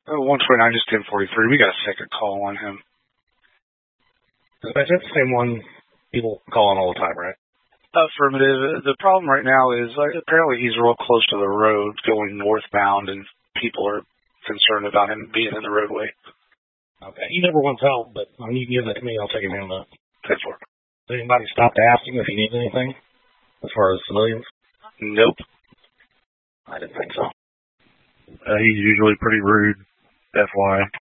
129, just 1043. We got a second call on him. That's the same one people call on all the time, right? Affirmative. The problem right now is apparently he's real close to the road going northbound, and people are concerned about him being in the roadway. Okay. He never wants help, but when you give that to me, I'll take him in the 10-4. Has anybody stopped to ask him if he needs anything as far as civilians? Nope. I didn't think so. He's usually pretty rude. FYI.